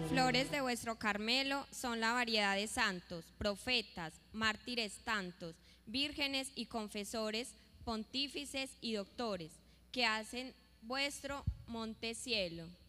flores de vuestro Carmelo son la variedad de santos, profetas, mártires tantos, vírgenes y confesores, pontífices y doctores, que hacen vuestro monte cielo.